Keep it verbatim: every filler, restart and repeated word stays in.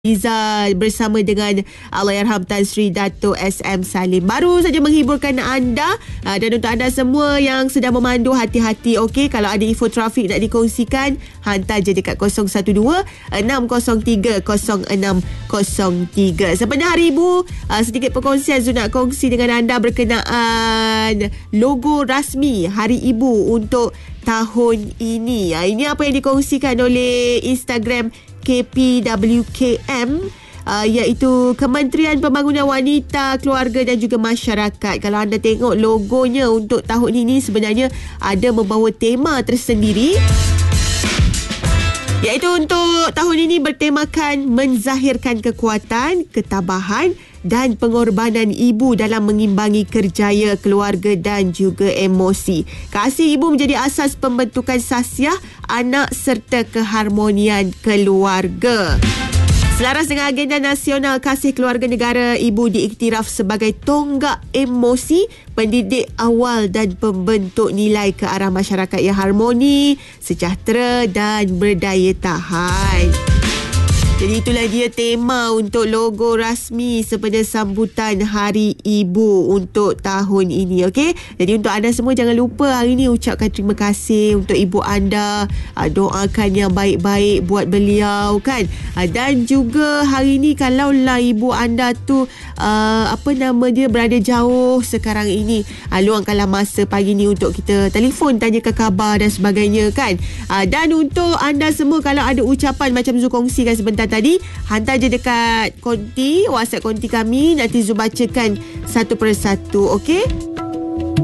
Iza bersama dengan Allahyarham Tan Sri Dato' S M Salim baru saja menghiburkan anda, dan untuk anda semua yang sedang memandu, hati-hati okey. Kalau ada info trafik nak dikongsikan, hantar je dekat kosong satu dua enam kosong tiga kosong enam kosong tiga. Sepanjang hari Ibu, sedikit perkongsian Zul nak kongsi dengan anda berkenaan logo rasmi Hari Ibu untuk tahun ini. Ini apa yang dikongsikan oleh Instagram K P W K M, uh, iaitu Kementerian Pembangunan Wanita, Keluarga dan juga Masyarakat. Kalau anda tengok logonya untuk tahun ini, sebenarnya ada membawa tema tersendiri, iaitu untuk tahun ini bertemakan menzahirkan kekuatan, ketabahan dan pengorbanan ibu dalam mengimbangi kerjaya keluarga dan juga emosi. Kasih ibu menjadi asas pembentukan sasiah anak serta keharmonian keluarga. Selaras dengan agenda nasional Kasih Keluarga Negara, ibu diiktiraf sebagai tonggak emosi, pendidik awal dan pembentuk nilai ke arah masyarakat yang harmoni, sejahtera dan berdaya tahan. Jadi itulah dia tema untuk logo rasmi sepada sambutan Hari Ibu untuk tahun ini, okey? Jadi untuk anda semua, jangan lupa hari ini ucapkan terima kasih untuk ibu anda, doakan yang baik-baik buat beliau kan. Dan juga hari ini kalaulah ibu anda tu uh, apa nama dia berada jauh sekarang ini, luangkanlah masa pagi ni untuk kita telefon, tanyakan khabar dan sebagainya kan. Dan untuk anda semua, kalau ada ucapan macam Zul kongsikan sebentar tadi, hantar je dekat konti WhatsApp konti kami, nanti Zul bacakan satu persatu, okey?